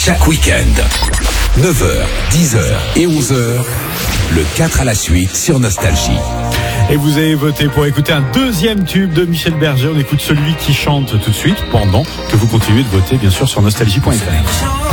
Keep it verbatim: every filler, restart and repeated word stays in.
chaque week-end. neuf heures, dix heures et onze heures, le quatre à la suite sur Nostalgie. Et vous avez voté pour écouter un deuxième tube de Michel Berger. On écoute celui qui chante tout de suite pendant que vous continuez de voter, bien sûr, sur nostalgie point f r.